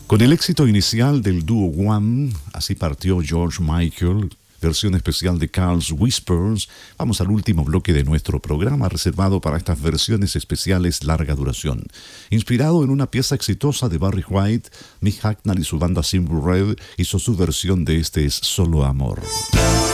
Con el éxito inicial del dúo One, así partió George Michael, versión especial de Carl's Whispers. Vamos al último bloque de nuestro programa reservado para estas versiones especiales larga duración. Inspirado en una pieza exitosa de Barry White, Mick Hucknall y su banda Simple Red hizo su versión de este Es Solo Amor.